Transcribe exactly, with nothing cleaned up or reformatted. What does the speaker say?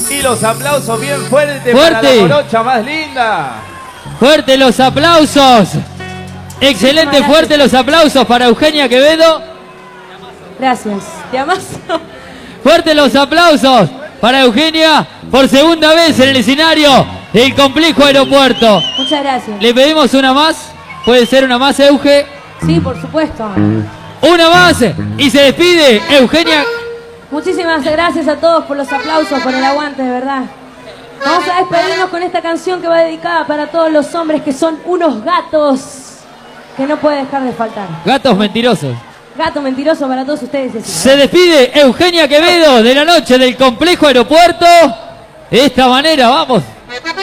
Y los aplausos bien fuertes Fuerte. para la morocha más linda. Fuerte los aplausos. Excelente, fuerte los aplausos para Eugenia Quevedo. Gracias. ¿Te amas? Fuerte los aplausos para Eugenia por segunda vez en el escenario del Complejo Aeropuerto. Muchas gracias. Le pedimos una más. ¿Puede ser una más, Euge? Sí, por supuesto. Una más y se despide Eugenia. Muchísimas gracias a todos por los aplausos, por el aguante, de verdad. Vamos a despedirnos con esta canción que va dedicada para todos los hombres que son unos gatos que no puede dejar de faltar. Gatos mentirosos. Gato mentiroso para todos ustedes. Ese. Se despide Eugenia Quevedo de la noche del Complejo Aeropuerto. De esta manera, vamos.